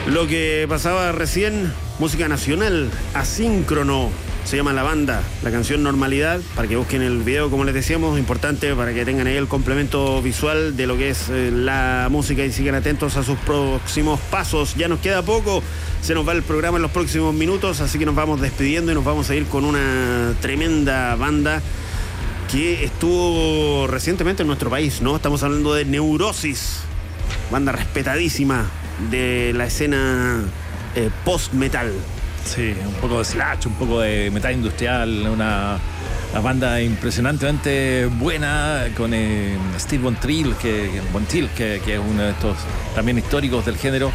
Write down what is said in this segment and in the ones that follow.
Lo que pasaba recién, música nacional, Asíncrono, se llama la banda, la canción Normalidad, para que busquen el video, como les decíamos, importante para que tengan ahí el complemento visual de lo que es la música y sigan atentos a sus próximos pasos. Ya nos queda poco, se nos va el programa en los próximos minutos, así que nos vamos despidiendo y nos vamos a ir con una tremenda banda que estuvo recientemente en nuestro país, ¿no? Estamos hablando de Neurosis, banda respetadísima de la escena post-metal. Sí, un poco de slash, un poco de metal industrial, una banda impresionantemente buena con Steve Von Trill, que es uno de estos también históricos del género.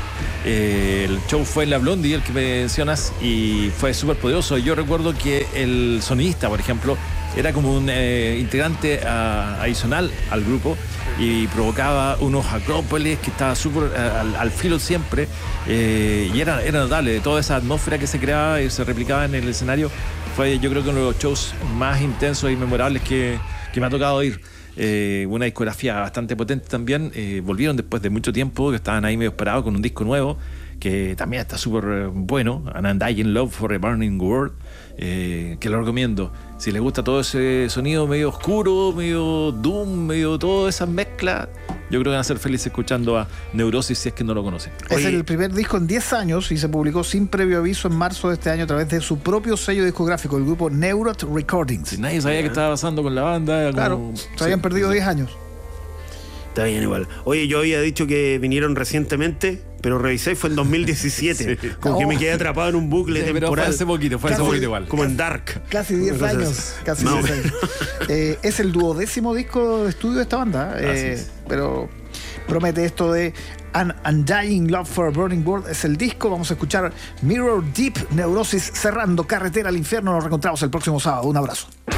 El show fue en la Blondie, el que mencionas, y fue súper poderoso. Yo recuerdo que el sonidista, por ejemplo, era como un integrante adicional al grupo y provocaba unos acrópolis que estaba súper al filo siempre, y era notable toda esa atmósfera que se creaba y se replicaba en el escenario. Fue, yo creo que uno de los shows más intensos y memorables que me ha tocado ir. Una discografía bastante potente también. Volvieron después de mucho tiempo, que estaban ahí medio esperados con un disco nuevo que también está súper bueno, An Undying Love for a Burning World, que lo recomiendo. Si les gusta todo ese sonido medio oscuro, medio doom, medio toda esa mezcla, yo creo que van a ser felices escuchando a Neurosis si es que no lo conocen. Es el primer disco en 10 años y se publicó sin previo aviso en marzo de este año a través de su propio sello discográfico, el grupo Neurot Recordings. Si nadie sabía qué estaba pasando con la banda. Claro, se habían perdido 10 años. Está bien igual. Oye, yo había dicho que vinieron recientemente, pero revisé, fue en 2017. Sí. Como que me quedé atrapado en un bucle temporal. Pero fue hace poquito igual. Como en Dark. Casi 10 años. Casi 10 años. Es el 12º disco de estudio de esta banda. Pero promete esto de An Undying Love for a Burning World. Es el disco. Vamos a escuchar Mirror Deep, Neurosis cerrando Carretera al Infierno. Nos reencontramos el próximo sábado. Un abrazo.